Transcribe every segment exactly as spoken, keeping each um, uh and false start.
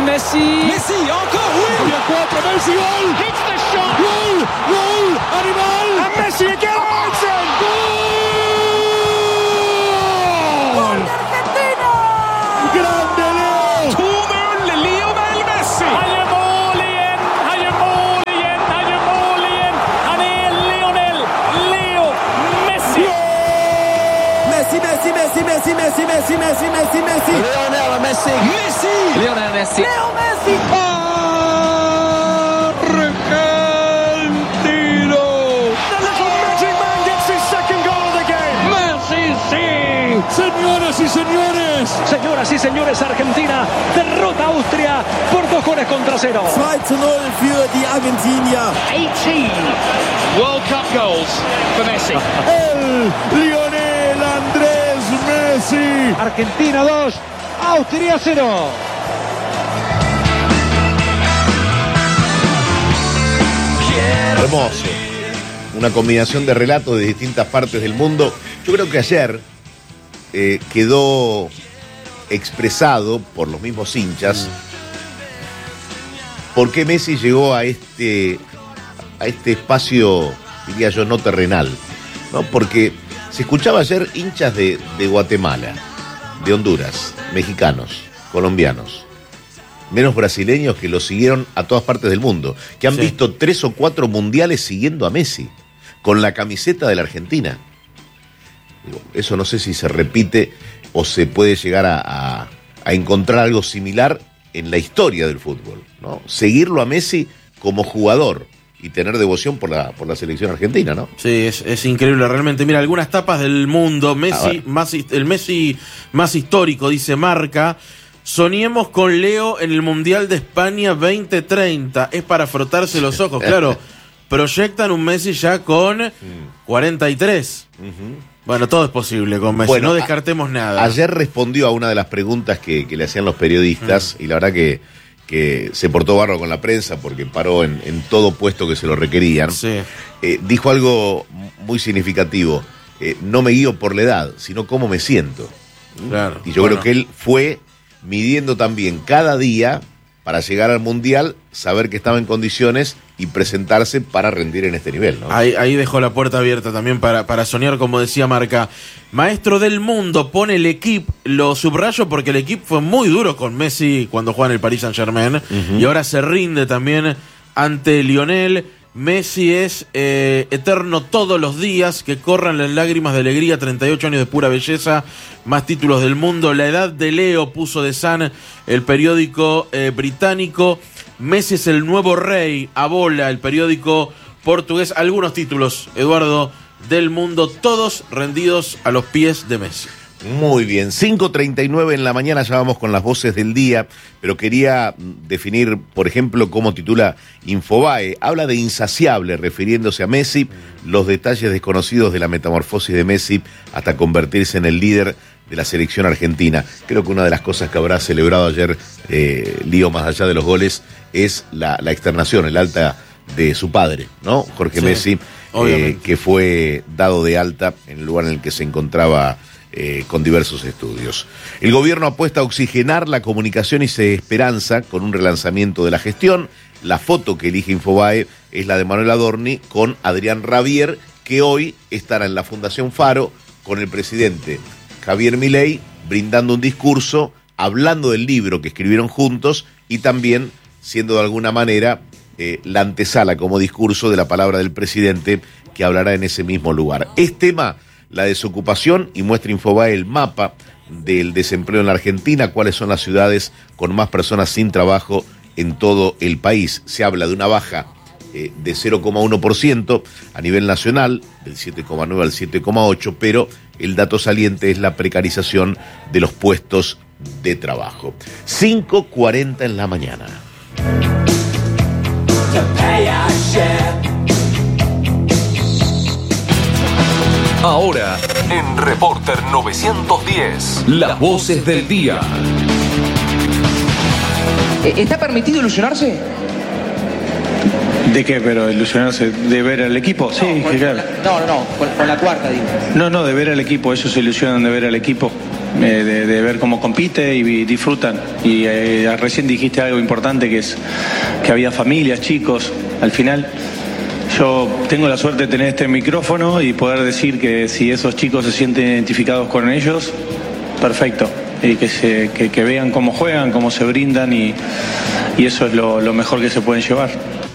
Messi. Messi, encore, oui. Il y a cuatro, Messi, gol. Hits the shot. Gol, gol, animal. And Messi again. Gol. Gol. Grande Leo. to null, Lionel Messi. Han gjør mål igjen, han gjør mål igjen, han gjør mål igjen. Han er Lionel Leo Messi. Messi, Messi, Messi, Messi, Messi, Messi, Messi, Messi, Messi. Lionel Messi. Messi. Lionel Messi. Leo Messi. Argentino. The little magic man gets his second goal of the game. Messi, sí. Señoras y señores. Señoras y señores, Argentina derrota a Austria por dos goles contra cero. zwei zu null für die Argentinier. eighteen World Cup goals for Messi. El Lionel Andrés Messi. Argentina dos, Austria cero. Hermoso. Una combinación de relatos de distintas partes del mundo. Yo creo que ayer eh, quedó expresado por los mismos hinchas por qué Messi llegó a este, a este espacio, diría yo, no terrenal, ¿no? Porque se escuchaba ayer hinchas de, de Guatemala, de Honduras, mexicanos, colombianos, menos brasileños que lo siguieron a todas partes del mundo, que han Sí. visto tres o cuatro mundiales siguiendo a Messi, con la camiseta de la Argentina. Digo, eso no sé si se repite o se puede llegar a, a, a encontrar algo similar en la historia del fútbol, ¿no? Seguirlo a Messi como jugador y tener devoción por la, por la selección argentina, ¿no? Sí, es, es increíble realmente. Mira, algunas tapas del mundo. Messi, más, his- el Messi más histórico, dice Marca. Soñemos con Leo en el Mundial de España veinte treinta. Es para frotarse los ojos, claro. Proyectan un Messi ya con cuarenta y tres. Bueno, todo es posible con Messi, Bueno, no a- descartemos nada. Ayer respondió a una de las preguntas que, que le hacían los periodistas y la verdad que, que se portó barro con la prensa porque paró en, en todo puesto que se lo requerían. Sí. Eh, dijo algo muy significativo. Eh, no me guío por la edad, sino cómo me siento. Claro. Y yo Bueno. creo que él fue midiendo también cada día para llegar al Mundial, saber que estaba en condiciones y presentarse para rendir en este nivel, ¿no? Ahí, ahí dejó la puerta abierta también para, para soñar, como decía Marca. Maestro del mundo, pone el equipo, lo subrayo porque el equipo fue muy duro con Messi cuando juega en el Paris Saint-Germain, uh-huh. y ahora se rinde también ante Lionel. Messi es eh, eterno todos los días, que corran las lágrimas de alegría, treinta y ocho años de pura belleza, más títulos del mundo. La edad de Leo, puso The Sun, el periódico eh, británico. Messi es el nuevo rey, a bola, el periódico portugués. Algunos títulos, Eduardo, del mundo, todos rendidos a los pies de Messi. Muy bien, cinco treinta y nueve en la mañana, ya vamos con las voces del día, pero quería definir, por ejemplo, cómo titula Infobae. Habla de insaciable, refiriéndose a Messi, los detalles desconocidos de la metamorfosis de Messi hasta convertirse en el líder de la selección argentina. Creo que una de las cosas que habrá celebrado ayer eh, Lío, más allá de los goles, es la, la externación, el alta de su padre, ¿no? Jorge Sí, Messi, eh, que fue dado de alta en el lugar en el que se encontraba Eh, con diversos estudios. El gobierno apuesta a oxigenar la comunicación y se esperanza con un relanzamiento de la gestión. La foto que elige Infobae es la de Manuel Adorni con Adrián Rabier, que hoy estará en la Fundación Faro con el presidente Javier Milei, brindando un discurso, hablando del libro que escribieron juntos y también siendo de alguna manera eh, la antesala como discurso de la palabra del presidente que hablará en ese mismo lugar. Es tema la desocupación y muestra Infobae el mapa del desempleo en la Argentina, cuáles son las ciudades con más personas sin trabajo en todo el país. Se habla de una baja eh, de cero coma uno por ciento a nivel nacional, del siete coma nueve al siete coma ocho, pero el dato saliente es la precarización de los puestos de trabajo. cinco cuarenta en la mañana. Ahora, en Reporter novecientos diez, las voces del día. ¿Está permitido ilusionarse? ¿De qué? ¿Pero ilusionarse? ¿De ver al equipo? Sí, no, que claro. La, no, no, no, con, con la cuarta, digo. No, no, de ver al equipo. Ellos se ilusionan de ver al equipo. eh, de, de ver cómo compite y disfrutan. Y eh, recién dijiste algo importante, que es que había familias, chicos. Al final yo tengo la suerte de tener este micrófono y poder decir que si esos chicos se sienten identificados con ellos, perfecto. Y que, se, que, que vean cómo juegan, cómo se brindan, y, y eso es lo, lo mejor que se pueden llevar.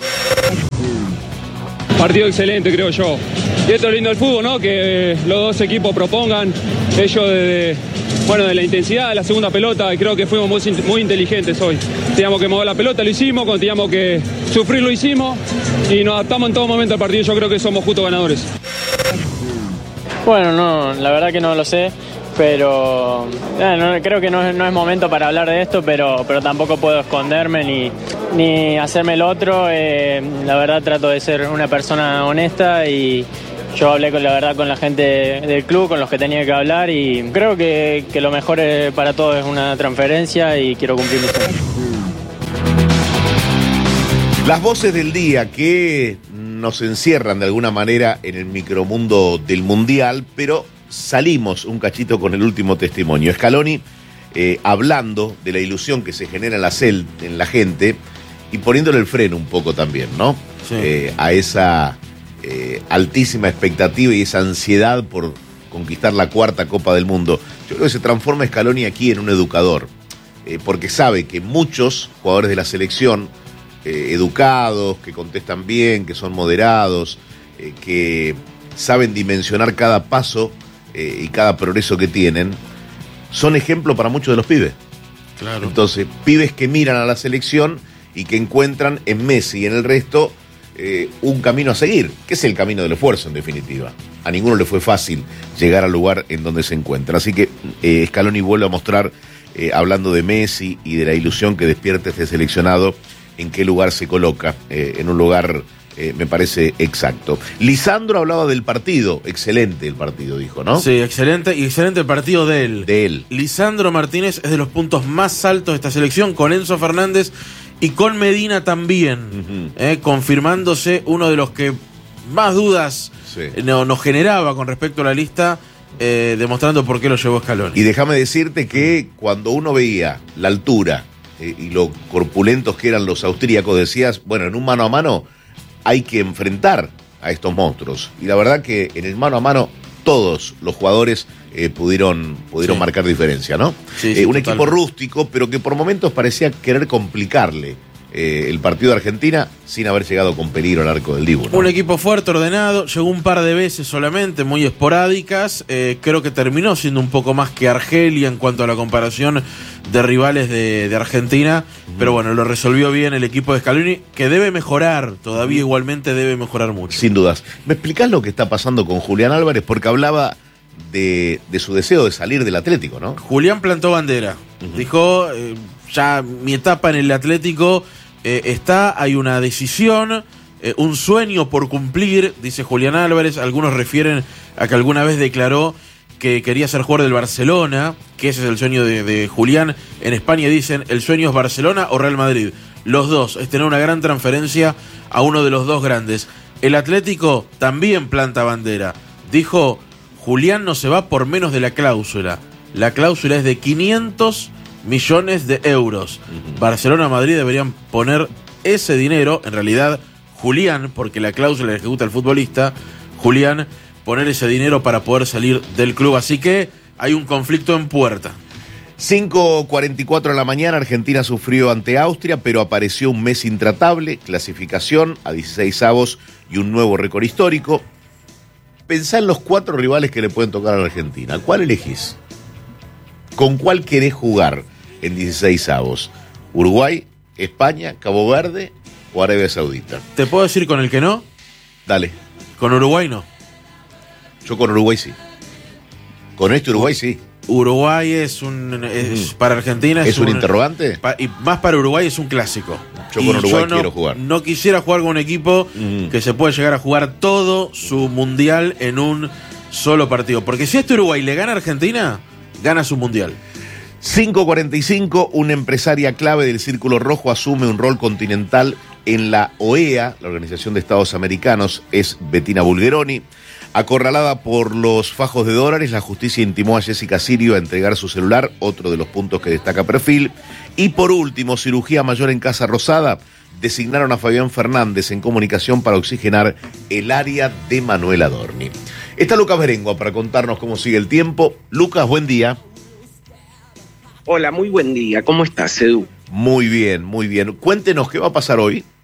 Partido excelente, creo yo. Y esto es lindo del fútbol, ¿no? Que los dos equipos propongan, ellos de, bueno, de la intensidad de la segunda pelota, y creo que fuimos muy, muy inteligentes hoy. Teníamos que mover la pelota, lo hicimos, cuando teníamos que sufrir, lo hicimos, y nos adaptamos en todo momento al partido. Yo creo que somos justos ganadores. Bueno, no, la verdad que no lo sé. Pero eh, no, creo que no es, no es momento para hablar de esto, pero, pero tampoco puedo esconderme ni, ni hacerme el otro. Eh, la verdad trato de ser una persona honesta, y yo hablé con la verdad con la gente del club, con los que tenía que hablar, y creo que, que lo mejor para todos es una transferencia, y quiero cumplir mi sueño. Las voces del día que nos encierran de alguna manera en el micromundo del Mundial, pero salimos un cachito con el último testimonio. Scaloni eh, hablando de la ilusión que se genera en la, cel, en la gente, y poniéndole el freno un poco también, ¿no? Sí. Eh, a esa eh, altísima expectativa y esa ansiedad por conquistar la cuarta Copa del Mundo. Yo creo que se transforma Scaloni aquí en un educador, eh, porque sabe que muchos jugadores de la selección, eh, educados, que contestan bien, que son moderados, eh, que saben dimensionar cada paso Eh, y cada progreso que tienen, son ejemplo para muchos de los pibes. Claro. Entonces, pibes que miran a la selección y que encuentran en Messi y en el resto eh, un camino a seguir, que es el camino del esfuerzo, en definitiva. A ninguno le fue fácil llegar al lugar en donde se encuentra. Así que eh, Scaloni vuelve a mostrar, eh, hablando de Messi y de la ilusión que despierta este seleccionado, en qué lugar se coloca, eh, en un lugar Eh, me parece exacto. Lisandro hablaba del partido, excelente el partido, dijo, ¿no? Sí, excelente, y excelente el partido de él. De él. Lisandro Martínez es de los puntos más altos de esta selección, con Enzo Fernández y con Medina también, uh-huh. eh, confirmándose uno de los que más dudas sí. no, nos generaba con respecto a la lista, eh, demostrando por qué lo llevó Scaloni. Y déjame decirte que cuando uno veía la altura eh, y lo corpulentos que eran los austríacos, decías, bueno, en un mano a mano hay que enfrentar a estos monstruos. Y la verdad que en el mano a mano todos los jugadores eh, pudieron, pudieron sí. marcar diferencia, ¿no? Sí, sí, eh, un total. equipo rústico, pero que por momentos parecía querer complicarle eh, el partido de Argentina sin haber llegado con peligro al arco del Dibu, ¿no? Un equipo fuerte, ordenado, llegó un par de veces solamente, muy esporádicas. Eh, creo que terminó siendo un poco más que Argelia en cuanto a la comparación de rivales de, de Argentina, uh-huh. pero bueno, lo resolvió bien el equipo de Scaloni, que debe mejorar, todavía igualmente debe mejorar mucho. Sin dudas. ¿Me explicás lo que está pasando con Julián Álvarez? Porque hablaba de, de su deseo de salir del Atlético, ¿no? Julián plantó bandera, uh-huh. dijo, eh, ya mi etapa en el Atlético eh, está, hay una decisión, eh, un sueño por cumplir, dice Julián Álvarez. Algunos refieren a que alguna vez declaró que quería ser jugador del Barcelona, que ese es el sueño de, de Julián. En España dicen, el sueño es Barcelona o Real Madrid. Los dos, es tener una gran transferencia a uno de los dos grandes. El Atlético también planta bandera. Dijo, Julián no se va por menos de la cláusula. La cláusula es de quinientos millones de euros. Uh-huh. Barcelona y Madrid deberían poner ese dinero, en realidad Julián, porque la cláusula la ejecuta el futbolista, Julián, poner ese dinero para poder salir del club. Así que hay un conflicto en puerta. cinco cuarenta y cuatro de la mañana, Argentina sufrió ante Austria, pero apareció un mes intratable, clasificación a dieciseisavos y un nuevo récord histórico. Pensá en los cuatro rivales que le pueden tocar a la Argentina. ¿Cuál elegís? ¿Con cuál querés jugar en dieciseisavos? ¿Uruguay, España, Cabo Verde o Arabia Saudita? ¿Te puedo decir con el que no? Dale. Con Uruguay no. Yo con Uruguay sí. Con este Uruguay sí. Uruguay es un... Es, para Argentina es, ¿Es un, un interrogante? Pa, y más para Uruguay es un clásico. Yo con y Uruguay yo no, quiero jugar. No quisiera jugar con un equipo mm. que se puede llegar a jugar todo su mundial en un solo partido. Porque si este Uruguay le gana a Argentina, gana su mundial. cinco cuarenta y cinco, una empresaria clave del Círculo Rojo asume un rol continental en la O E A, la Organización de Estados Americanos, es Bettina Bulgeroni. Acorralada por los fajos de dólares, la justicia intimó a Jessica Sirio a entregar su celular, otro de los puntos que destaca Perfil. Y por último, cirugía mayor en Casa Rosada. Designaron a Fabián Fernández en comunicación para oxigenar el área de Manuel Adorni. Está Lucas Berengua para contarnos cómo sigue el tiempo. Lucas, buen día. Hola, muy buen día. ¿Cómo estás, Edu? Muy bien, muy bien. Cuéntenos qué va a pasar hoy.